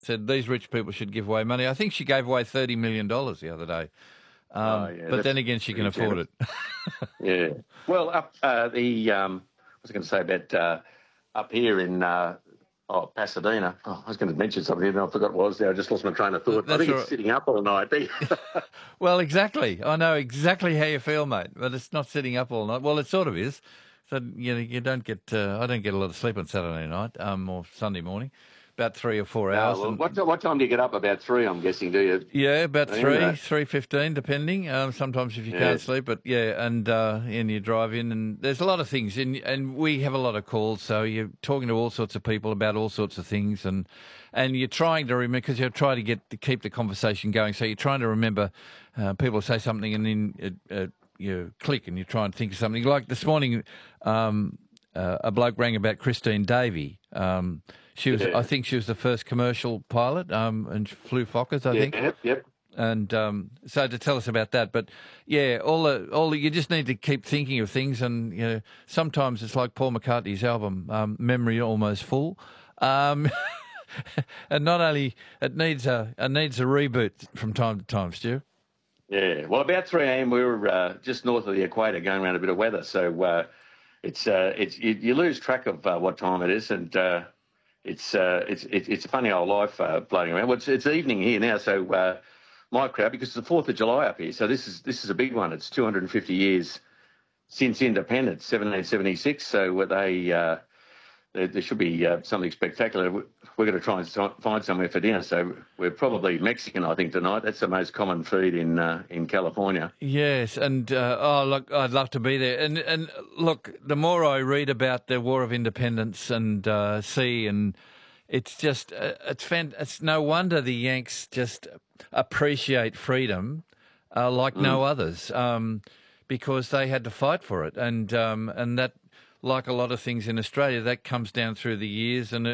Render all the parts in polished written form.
said these rich people should give away money. I think she gave away $30 million the other day. But then again, she can afford it. Yeah. Well, what was I going to say about up here in Pasadena? Oh, I was going to mention something, and I forgot what it was there. I just lost my train of thought. I think it's sitting up all night. Well, exactly. I know exactly how you feel, mate. But it's not sitting up all night. Well, it sort of is. So you don't get. I don't get a lot of sleep on Saturday night or Sunday morning. About 3 or 4 hours. Well, what time do you get up? About 3, I'm guessing, do you? Yeah, about 3:15, depending. Sometimes if you can't sleep, but and you drive in, and there's a lot of things, and we have a lot of calls, so you're talking to all sorts of people about all sorts of things, and you're trying to remember, because you're trying to keep the conversation going, so you're trying to remember people say something, and then you click, and you try and think of something. Like this morning, a bloke rang about Christine Davey. She was, I think, she was the first commercial pilot, and flew Fokkers, I think. Yep. And so to tell us about that, but all you just need to keep thinking of things, and sometimes it's like Paul McCartney's album, "Memory Almost Full," and not only it needs a reboot from time to time, Stu. Yeah. Well, about 3 a.m. we were just north of the equator, going around a bit of weather, so you lose track of what time it is, and. It's a funny old life floating around. Well, it's evening here now, so my crowd, because it's the 4th of July up here, so this is a big one. It's 250 years since independence, 1776. So there should be something spectacular. We're going to try and find somewhere for dinner. So we're probably Mexican, I think, tonight. That's the most common food in California. Yes, and look, I'd love to be there. And look, the more I read about the War of Independence and see, and it's just it's no wonder the Yanks just appreciate freedom like no others, because they had to fight for it, and that. Like a lot of things in Australia, that comes down through the years, and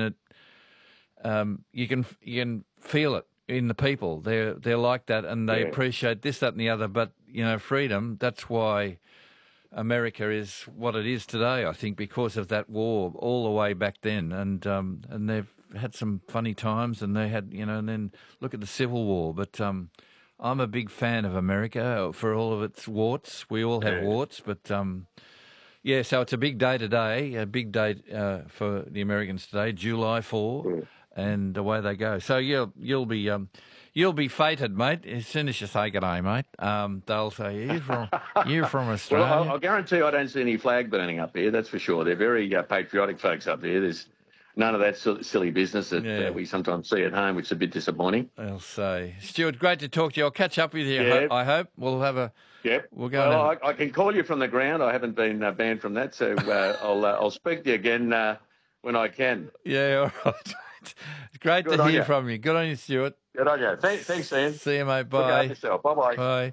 you can feel it in the people. They're like that, and they appreciate this, that, and the other. But freedom. That's why America is what it is today. I think because of that war all the way back then, and they've had some funny times, and they had and then look at the Civil War. But I'm a big fan of America for all of its warts. We all have warts, but. Yeah, so it's a big day today, a big day for the Americans today, July 4, and away they go. So you'll be fated, mate. As soon as you say good day, mate, they'll say you're from Australia. Well, I'll guarantee I don't see any flag burning up here. That's for sure. They're very patriotic folks up here. There's none of that silly business that we sometimes see at home, which is a bit disappointing. I'll say, Stuart, great to talk to you. I'll catch up with you. I hope we'll have a. Yep. We'll go. I can call you from the ground. I haven't been banned from that, so I'll speak to you again when I can. Yeah, all right. It's great to hear from you. Good on you, Stuart. Good on you. Thanks, Ian. See you, mate. Bye. Look after yourself. Bye-bye. Bye.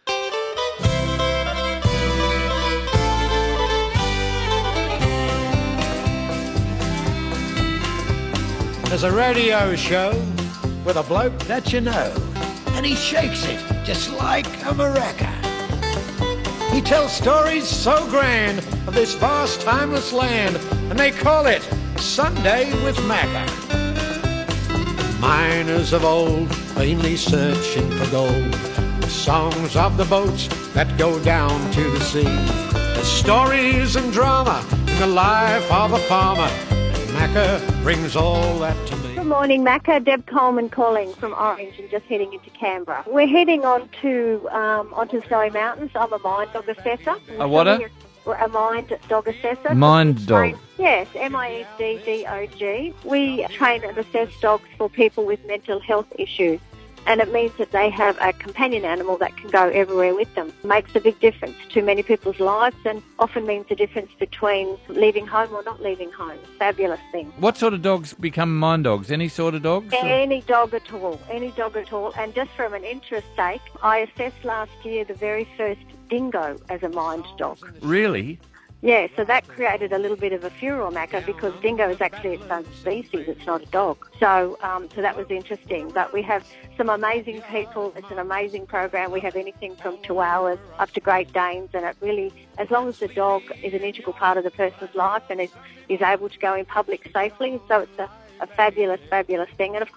There's a radio show with a bloke that you know, and he shakes it just like a maraca. He tells stories so grand of this vast, timeless land, and they call it Sunday with Macca. Miners of old, vainly searching for gold, the songs of the boats that go down to the sea, the stories and drama in the life of a farmer, and Macca brings all that to me. Good morning, Macca. Deb Coleman calling from Orange and just heading into Canberra. We're heading onto the Snowy Mountains. I'm a mind dog assessor. A what? A mind dog assessor. Mind dog? Yes, MINDDOG. We train and assess dogs for people with mental health issues. And it means that they have a companion animal that can go everywhere with them. It makes a big difference to many people's lives and often means the difference between leaving home or not leaving home. Fabulous thing. What sort of dogs become mind dogs? Any sort of dogs? Any dog at all. Any dog at all. And just from an interest sake, I assessed last year the very first dingo as a mind dog. Really? Yeah, so that created a little bit of a furor, Macca, because dingo is actually its own species. It's not a dog. So that was interesting. But we have some amazing people. It's an amazing program. We have anything from Chihuahuas up to Great Danes, and it really, as long as the dog is an integral part of the person's life and is able to go in public safely, so it's a fabulous, fabulous thing. And of